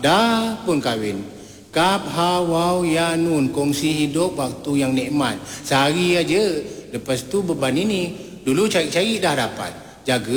Dah pun kahwin. Kap hawau ya nun, kongsi hidup waktu yang nikmat. Sehari aja. Lepas tu beban ini. Dulu cari-cari dah dapat. Jaga